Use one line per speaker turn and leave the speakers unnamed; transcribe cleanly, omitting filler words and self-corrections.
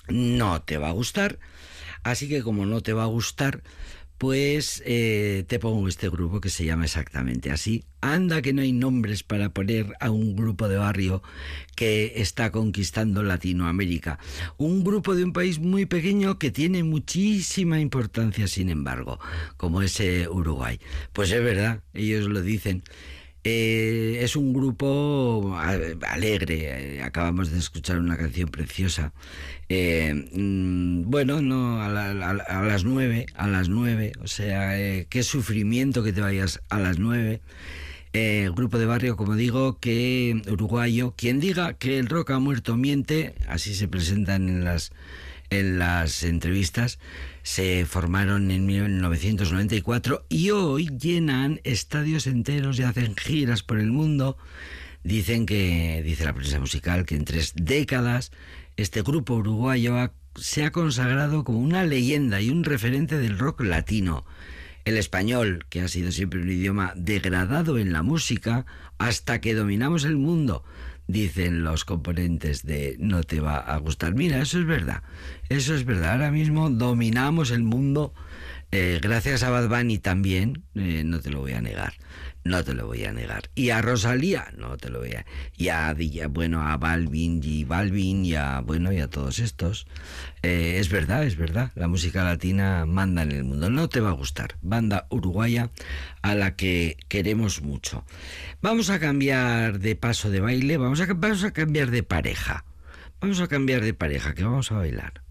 no te va a gustar. Así que como no te va a gustar, pues te pongo este grupo que se llama exactamente así. Anda que no hay nombres para poner a un grupo de barrio que está conquistando Latinoamérica. Un grupo de un país muy pequeño que tiene muchísima importancia, sin embargo, como es Uruguay. Pues es verdad, ellos lo dicen. Es un grupo alegre. Acabamos de escuchar una canción preciosa. Bueno, no a las 9, o sea, qué sufrimiento que te vayas a las 9. Grupo de barrio, como digo, que uruguayo. Quien diga que el rock ha muerto miente, así se presentan en las entrevistas. Se formaron en 1994 y hoy llenan estadios enteros y hacen giras por el mundo. Dice la prensa musical, que en 3 décadas este grupo uruguayo se ha consagrado como una leyenda y un referente del rock latino. El español, que ha sido siempre un idioma degradado en la música, hasta que dominamos el mundo, dicen los componentes de No te va a gustar. Mira, eso es verdad. Eso es verdad. Ahora mismo dominamos el mundo, gracias a Bad Bunny también, no te lo voy a negar. No te lo voy a negar. Y a Rosalía, no te lo voy a... Y a Balvin y Balvin y a todos estos. Es verdad. La música latina manda en el mundo. No te va a gustar. Banda uruguaya a la que queremos mucho. Vamos a cambiar de paso de baile. Vamos a cambiar de pareja. Vamos a cambiar de pareja, que vamos a bailar.